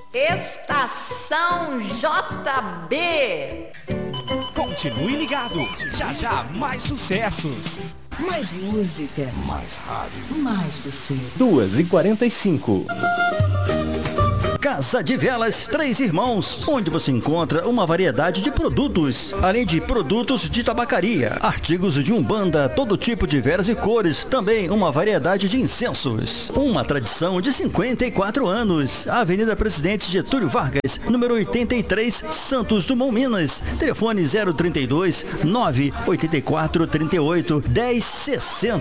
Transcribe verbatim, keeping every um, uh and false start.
Estação J B. Continue ligado, já já mais sucessos. Mais música. Mais rádio. Mais você. duas e quarenta e cinco. Casa de Velas Três Irmãos, onde você encontra uma variedade de produtos, além de produtos de tabacaria, artigos de umbanda, todo tipo de velas e cores, também uma variedade de incensos. Uma tradição de cinquenta e quatro anos. Avenida Presidente Getúlio Vargas, número oitenta e três, Santos Dumont, Minas. Telefone zero trinta e dois, nove oito quatro, trinta e oito, dez sessenta.